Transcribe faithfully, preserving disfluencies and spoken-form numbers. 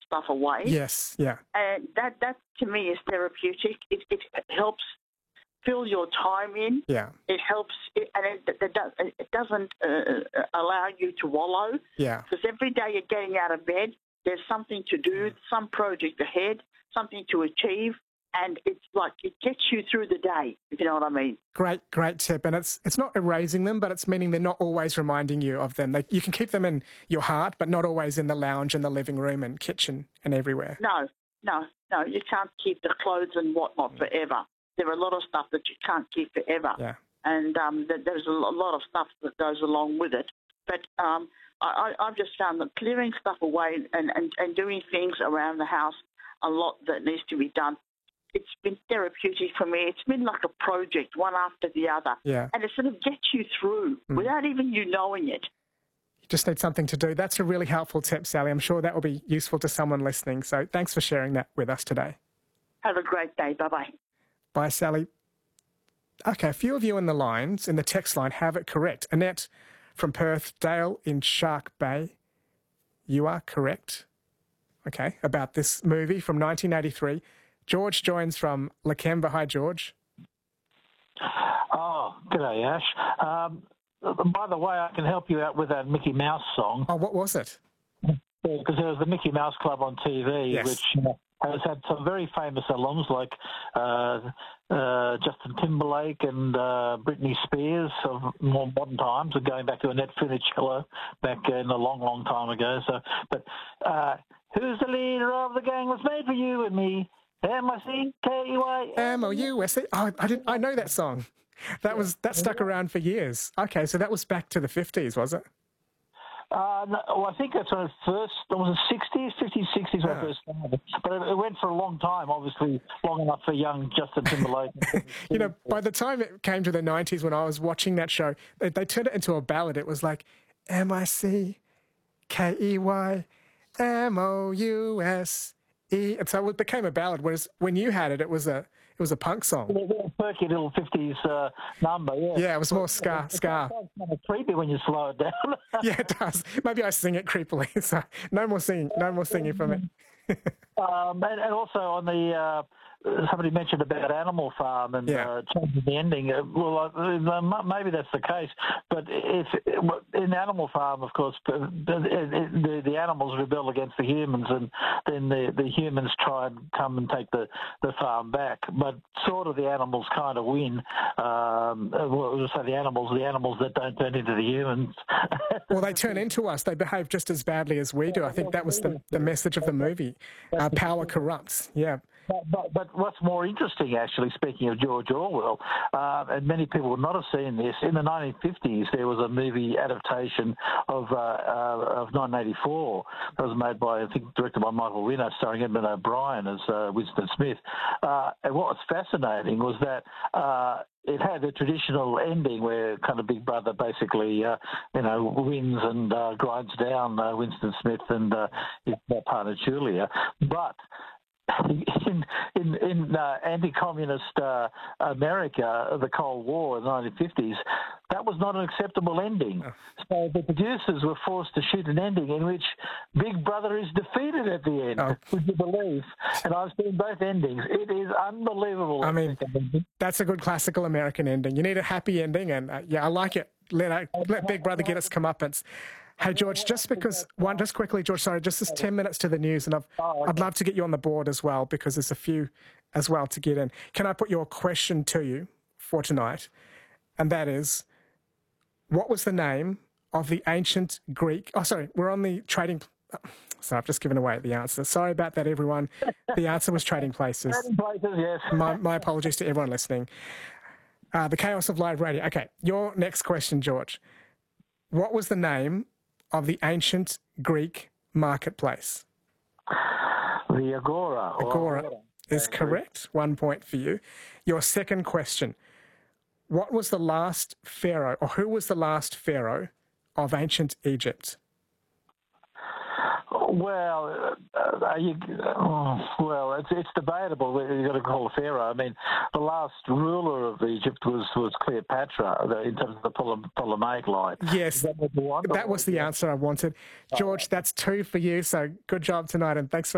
stuff away. Yes, yeah. And that, that to me is therapeutic. It, it helps fill your time in. Yeah. It helps, it, and it, it, does, it doesn't uh, allow you to wallow. Yeah. Because every day you're getting out of bed, there's something to do, some project ahead, something to achieve, and it's like it gets you through the day, if you know what I mean. Great, great tip. And it's it's not erasing them, but it's meaning they're not always reminding you of them. They, you can keep them in your heart, but not always in the lounge and the living room and kitchen and everywhere. No, no, no. You can't keep the clothes and whatnot mm. forever. There are a lot of stuff that you can't keep forever. Yeah. And um, there's a lot of stuff that goes along with it. But um, I, I've just found that clearing stuff away and, and, and doing things around the house, a lot that needs to be done, it's been therapeutic for me. It's been like a project, one after the other. Yeah. And it sort of gets you through mm. without even you knowing it. You just need something to do. That's a really helpful tip, Sally. I'm sure that will be useful to someone listening. So thanks for sharing that with us today. Have a great day. Bye-bye. Bye, Sally. Okay, a few of you in the lines, in the text line, have it correct. Annette from Perth, Dale in Shark Bay. You are correct. Okay, about this movie from nineteen eighty-three. George joins from Lakemba. Hi, George. Oh, g'day, Ash. Um, by the way, I can help you out with that Mickey Mouse song. Oh, what was it? Because there was the Mickey Mouse Club on T V, yes. which uh, has had some very famous alums like uh, uh, Justin Timberlake and uh, Britney Spears of more modern times, and going back to Annette Funicello back in a long, long time ago. So, but uh, who's the leader of the gang that's made for you and me? M I C K E Y M O U S E. Oh, I didn't. I know that song. That was that stuck around for years. Okay, so that was back to the fifties, was it? Uh, no, well, I think that's when it first, it was the sixties, fifties, sixties when yeah. it first started. But it, it went for a long time, obviously, long enough for young Justin Timberlake. You know, by the time it came to the nineties when I was watching that show, they, they turned it into a ballad. It was like, M I C K E Y M O U S E. And so it became a ballad, whereas when you had it, it was a it was a punk song. Yeah, a perky little fifties uh, number, yeah. Yeah, it was more ska. ska. It sounds kind of creepy when you slow it down. Yeah, it does. Maybe I sing it creepily. So no more singing. No more singing from it. um, and, and also on the uh, somebody mentioned about Animal Farm and yeah. uh, changing the ending. Uh, well, uh, maybe that's the case, but if in Animal Farm, of course, the, the, the animals rebel against the humans, and then the, the humans try and come and take the, the farm back. But sort of the animals kind of win. Um, well, say the animals, the animals that don't turn into the humans. Well, they turn into us. They behave just as badly as we do. I think that was the, the message of the movie. Uh, power corrupts. Yeah. But, but, but what's more interesting, actually, speaking of George Orwell, uh, and many people would not have seen this, in the nineteen fifties there was a movie adaptation of uh, uh, of nineteen eighty-four that was made by, I think, directed by Michael Winner, starring Edmund O'Brien as uh, Winston Smith. Uh, and what was fascinating was that uh, it had a traditional ending where kind of Big Brother basically, uh, you know, wins and uh, grinds down uh, Winston Smith and uh, his partner Julia. But in in, in uh, anti-communist uh, America, the Cold War in the nineteen fifties, that was not an acceptable ending. Oh. So the producers were forced to shoot an ending in which Big Brother is defeated at the end. Oh. Would you believe? And I've seen both endings. It is unbelievable. I mean, that's a good classical American ending. You need a happy ending, and uh, yeah, I like it. Let, uh, let Big Brother get its comeuppance. Hey, George, just because, one, just quickly, George, sorry, just this ten minutes to the news, and I've, I'd love to get you on the board as well, because there's a few as well to get in. Can I put your question to you for tonight? And that is, what was the name of the ancient Greek... Oh, sorry, we're on the trading... So I've just given away the answer. Sorry about that, everyone. The answer was Trading Places. Trading Places, yes. My, my apologies to everyone listening. Uh, the chaos of live radio. Okay, your next question, George. What was the name of the ancient Greek marketplace? The Agora. Agora is correct. One point for you. Your second question. What was the last pharaoh, or who was the last pharaoh of ancient Egypt? Well, uh, are you, uh, well, it's it's debatable whether you've got to call a pharaoh. I mean, the last ruler of Egypt was, was Cleopatra the, in terms of the Ptolem- Ptolemaic line. Yes, that, that was the answer I wanted. George, that's two for you, so good job tonight, and thanks for